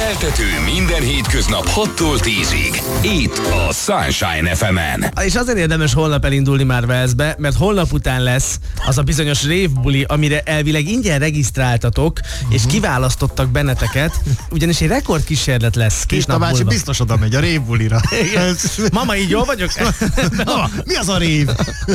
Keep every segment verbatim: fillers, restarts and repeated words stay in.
Keltető minden hétköznap hattól tízig. Itt a Sunshine ef emen. És azért érdemes holnap elindulni már Velszbe, mert holnap után lesz az a bizonyos révbuli, amire elvileg ingyen regisztráltatok, uh-huh. és kiválasztottak benneteket, ugyanis egy rekordkísérlet lesz. Kis bácsi biztos oda megy a révbulira. Mama, így jól vagyok? Mama, mi az a rév?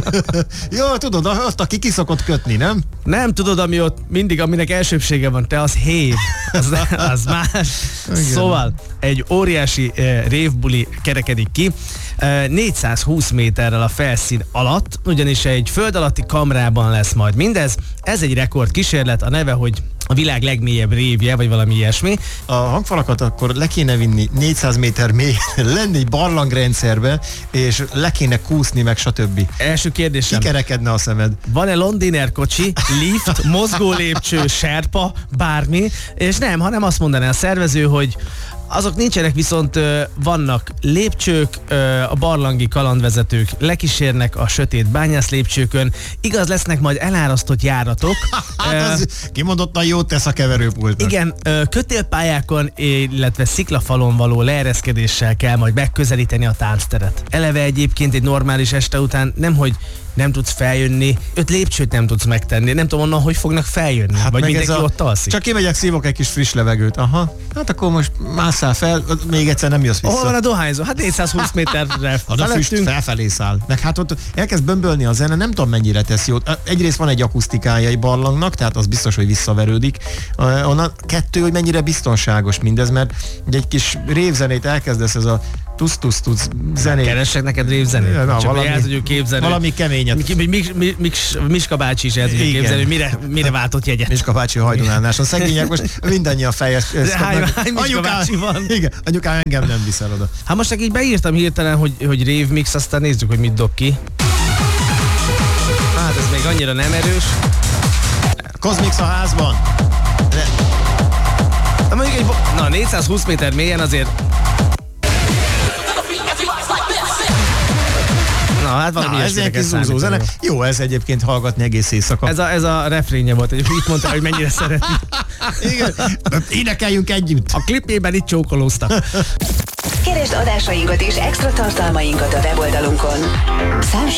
Jó, tudod, azt, aki ki szokott kötni, nem? Nem tudod, ami ott mindig, aminek elsőbsége van, te az hév, az, az más. Igen. Szóval egy óriási uh, révbuli kerekedik ki, uh, négyszázhúsz méterrel a felszín alatt, ugyanis egy föld alatti kamrában lesz majd mindez. Ez egy rekord kísérlet, a neve, hogy a világ legmélyebb révje, vagy valami ilyesmi. A hangfalakat akkor le kéne vinni négyszáz méter mély, lenni egy barlangrendszerbe, és le kéne kúszni, meg stb. Első kérdésem. Kikerekedne a szemed. Van-e Londiner kocsi, lift, mozgó lépcső, serpa, bármi? És nem, hanem azt mondaná a szervező, hogy azok nincsenek, viszont ö, vannak lépcsők, ö, a barlangi kalandvezetők lekísérnek a sötét bányász lépcsőkön, igaz, lesznek majd elárasztott járatok. Hát az kimondottan jót tesz a keverőpultnak. Igen, ö, kötélpályákon, illetve sziklafalon való leereszkedéssel kell majd megközelíteni a táncteret. Eleve egyébként egy normális este után nemhogy nem tudsz feljönni, öt lépcsőt nem tudsz megtenni, nem tudom onnan, hogy fognak feljönni, hát vagy mindenki a... ott alszik. Csak kimegyek, szívok egy kis friss levegőt, aha, hát akkor most másszál fel, még egyszer nem jössz vissza. Hol van a dohányzó? Hát négyszázhúsz méterre a füst felfelé száll. Meg hát ott elkezd bömbölni a zene, nem tudom mennyire tesz jót. Egyrészt van egy akusztikája egy barlangnak, tehát az biztos, hogy visszaverődik. Onnan kettő, hogy mennyire biztonságos mindez, mert egy kis révzenét elkezdesz, ez a tusz-tusz-tusz zenét. Keresek neked révzenét? Ja, csak valami, el tudjuk képzelni. Valami keményet. Mi, mi, mi, mi, Miska bácsi is el tudjuk képzelni, hogy mire, mire váltott jegyet. Miska bácsi hajdonálás. A szegények most mindannyian fejes. Hány, hány Miska bácsi van? Igen, anyukám engem nem viszel oda. Hát most csak így beírtam hirtelen, hogy, hogy rév mix, aztán nézzük, hogy mit dob ki. Hát ez még annyira nem erős. Kozmix a házban. De... Na mondjuk egy... Na, négyszázhúsz méter mélyen azért... Na, hát valami Na, ez egy kis zúzó zene. Jó, ez egyébként hallgatni egész éjszaka. Ez a, ez a refrénye volt, hogy itt mondta, hogy mennyire szereti. Igen, énekeljünk együtt. A klipében itt csókolóztak. Keresd adásainkat és extra tartalmainkat a weboldalunkon.